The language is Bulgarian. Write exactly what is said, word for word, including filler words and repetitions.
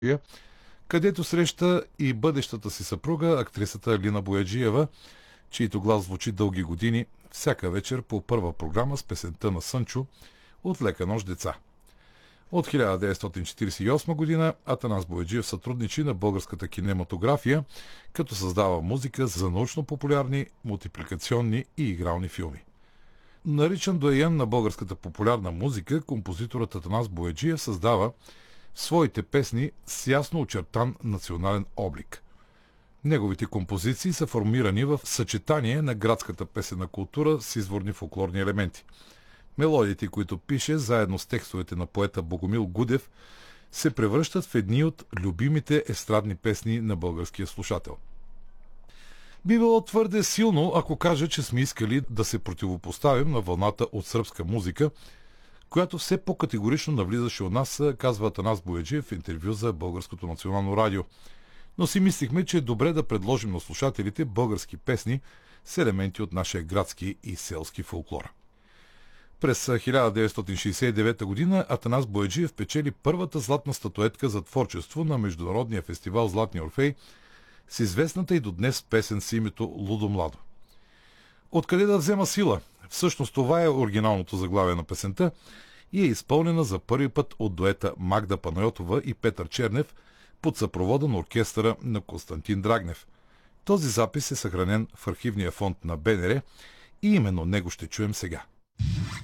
където среща и бъдещата си съпруга, актрисата Алина Бояджиева, чийто глас звучи дълги години всяка вечер по първа програма с песента на Сънчо от "Лека нощ, деца". От хиляда деветстотин четиридесет и осма година Атанас Бояджиев сътрудничи на българската кинематография, като създава музика за научно-популярни, мултипликационни и игрални филми. Наричан доайен на българската популярна музика, композиторът Атанас Бояджиев създава своите песни с ясно очертан национален облик. Неговите композиции са формирани в съчетание на градската песенна култура с изворни фолклорни елементи. Мелодиите, които пише заедно с текстовете на поета Богомил Гудев, се превръщат в едни от любимите естрадни песни на българския слушател. Би било твърде силно, ако кажа, че сме искали да се противопоставим на вълната от сръбска музика, която все по-категорично навлизаше у нас, казва Атанас Бояджиев в интервю за Българското национално радио. Но си мислихме, че е добре да предложим на слушателите български песни с елементи от нашия градски и селски фолклор. През хиляда деветстотин шейсет и девета година Атанас Бояджиев печели първата златна статуетка за творчество на Международния фестивал Златни Орфей с известната и до днес песен с името "Лудо младо". Откъде да взема сила? Всъщност това е оригиналното заглавие на песента и е изпълнена за първи път от дуета Магда Панайотова и Петър Чернев под съпровода на оркестъра на Константин Драгнев. Този запис е съхранен в архивния фонд на Б Н Р и именно него ще чуем сега.